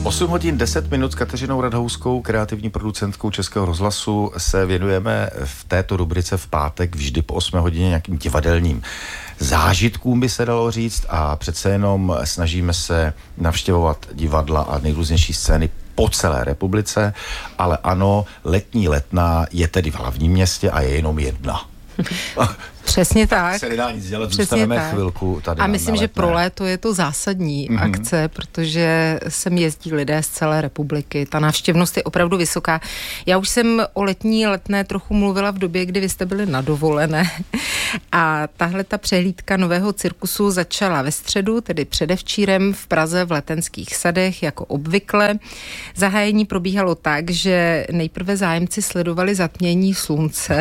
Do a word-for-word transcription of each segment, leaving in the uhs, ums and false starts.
osm hodin deset minut s Kateřinou Radhouskou, kreativní producentkou Českého rozhlasu, se věnujeme v této rubrice v pátek vždy po osmé hodině nějakým divadelním zážitkům, by se dalo říct, a přece jenom snažíme se navštěvovat divadla a nejrůznější scény po celé republice, ale ano, letní Letná je tedy v hlavním městě a je jenom jedna. Přesně tak. tak. Se nedá nic dělat, Přesně zůstaneme tak. chvilku tady. A myslím, že pro léto je to zásadní mm-hmm. akce, protože sem jezdí lidé z celé republiky. Ta návštěvnost je opravdu vysoká. Já už jsem o letní Letné trochu mluvila v době, kdy vy jste byli na dovolené. A tahle ta přehlídka nového cirkusu začala ve středu, tedy předevčírem v Praze v Letenských sadech, jako obvykle. Zahájení probíhalo tak, že nejprve zájemci sledovali zatmění slunce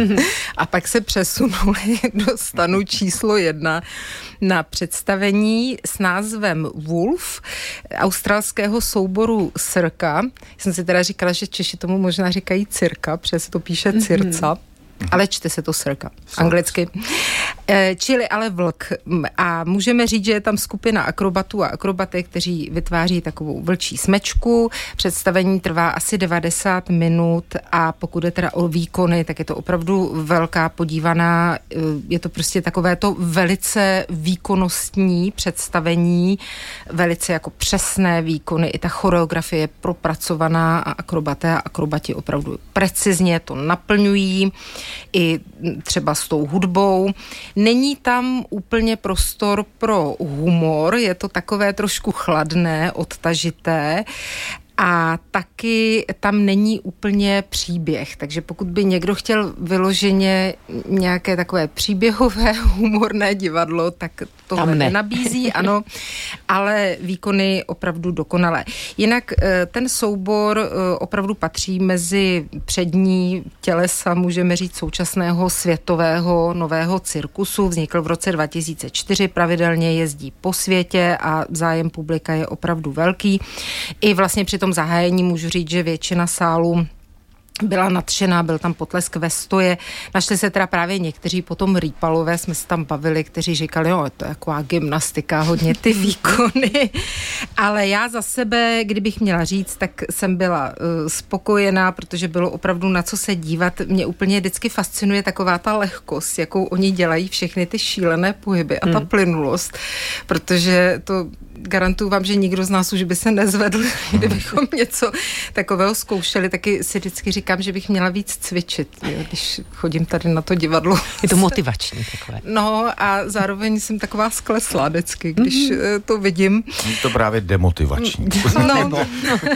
a pak se přesunuli do stanu číslo jedna na představení s názvem Wolf australského souboru Circa. Jsem si teda říkala, že Češi tomu možná říkají cirka, přes to píše circa. Ale čte se to Circa, anglicky. E, čili ale vlk. A můžeme říct, že je tam skupina akrobatů a akrobatek, kteří vytváří takovou vlčí smečku. Představení trvá asi devadesát minut a pokud je teda o výkony, tak je to opravdu velká podívaná. Je to prostě takové to velice výkonnostní představení, velice jako přesné výkony. I ta choreografie je propracovaná a akrobaté a akrobati opravdu precizně to naplňují. I třeba s tou hudbou. Není tam úplně prostor pro humor, je to takové trošku chladné, odtažité. A taky tam není úplně příběh, takže pokud by někdo chtěl vyloženě nějaké takové příběhové, humorné divadlo, tak to ne. nenabízí, ano, ale výkony opravdu dokonalé. Jinak ten soubor opravdu patří mezi přední tělesa, můžeme říct, současného světového nového cirkusu. Vznikl v roce dva tisíce čtyři, pravidelně jezdí po světě a zájem publika je opravdu velký. I vlastně při tom zahájení můžu říct, že většina sálu byla nadšená, byl tam potlesk ve stoje. Našli se teda právě někteří potom rýpalové, jsme se tam bavili, kteří říkali, jo, to je taková gymnastika, hodně ty výkony. Ale já za sebe, kdybych měla říct, tak jsem byla uh, spokojená, protože bylo opravdu na co se dívat. Mě úplně vždycky fascinuje taková ta lehkost, jakou oni dělají všechny ty šílené pohyby a ta hmm. plynulost, protože to garantuju vám, že nikdo z nás už by se nezvedl, kdybychom něco takového zkoušeli. Taky si vždycky říkám, že bych měla víc cvičit, jo, když chodím tady na to divadlo. Je to motivační takové. No a zároveň jsem taková skleslá vždycky, když mm-hmm. to vidím. Je to právě demotivační. No, no.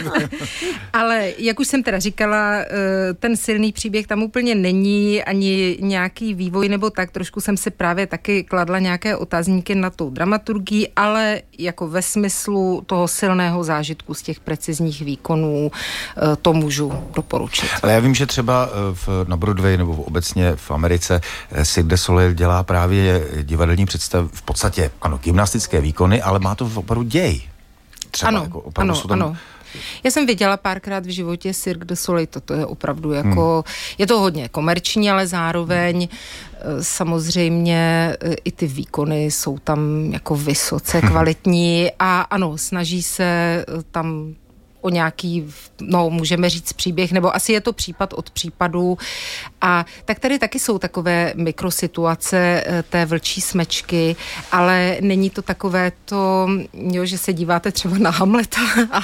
Ale jak už jsem teda říkala, ten silný příběh tam úplně není, ani nějaký vývoj nebo tak. Trošku jsem si právě taky kladla nějaké otazníky na tu dramaturgii, ale jako ve smyslu toho silného zážitku z těch precizních výkonů to můžu doporučit. Ale já vím, že třeba v, na Broadway nebo obecně v Americe Cirque du Soleil dělá právě divadelní představ, v podstatě, ano, gymnastické výkony, ale má to opravdu děj. Třeba ano, jako ano, tam... ano. Já jsem viděla párkrát v životě Cirque du Soleil, toto je opravdu jako, hmm. je to hodně komerční, ale zároveň samozřejmě i ty výkony jsou tam jako vysoce kvalitní a ano, snaží se tam o nějaký, no můžeme říct příběh, nebo asi je to případ od případu. A tak tady taky jsou takové mikrosituace té vlčí smečky, ale není to takové to, jo, že se díváte třeba na Hamleta a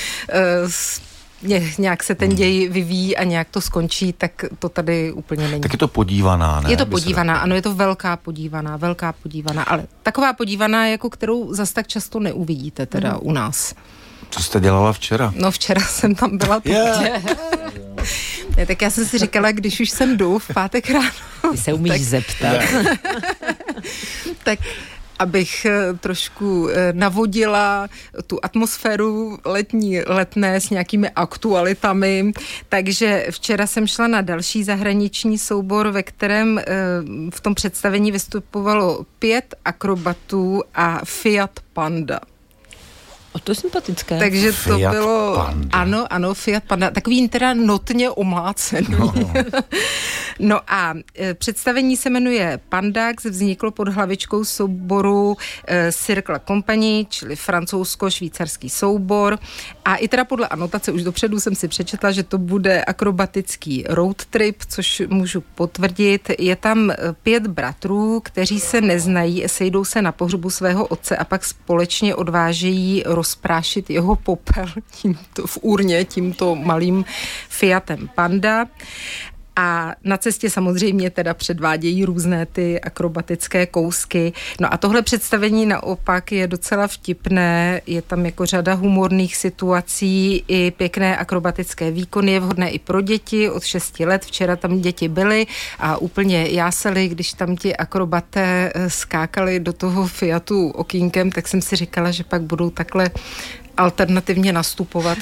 uh, nějak se ten děj vyvíjí a nějak to skončí, tak to tady úplně není. Tak je to podívaná, ne? Je to podívaná, ano, je to velká podívaná, velká podívaná, ale taková podívaná, jako kterou zas tak často neuvidíte teda mm. u nás. Co jste dělala včera? No včera jsem tam byla yeah. Ne, tak já jsem si říkala, když už sem jdu v pátek ráno. Ty se umíš tak, zeptat. tak abych trošku navodila tu atmosféru letní Letné s nějakými aktualitami. Takže včera jsem šla na další zahraniční soubor, ve kterém v tom představení vystupovalo pět akrobatů a Fiat Panda. O to je sympatické. Takže to Fiat bylo, Panda. ano, ano, Fiat Panda, takový teda notně omlácený. No, no a e, představení se jmenuje Pandax, vzniklo pod hlavičkou souboru e, Circle Company, čili francouzsko-švýcarský soubor. A i teda podle anotace, už dopředu jsem si přečetla, že to bude akrobatický road trip, což můžu potvrdit. Je tam pět bratrů, kteří se neznají, sejdou se na pohřbu svého otce a pak společně odvážejí rozprášit jeho popel tímto, v urně tímto malým Fiatem Panda. A na cestě samozřejmě teda předvádějí různé ty akrobatické kousky. No a tohle představení naopak je docela vtipné, je tam jako řada humorných situací i pěkné akrobatické výkony, je vhodné i pro děti od šesti let. Včera tam děti byly a úplně jásali, když tam ti akrobaté skákali do toho Fiatu okýnkem, tak jsem si říkala, že pak budou takhle alternativně nastupovat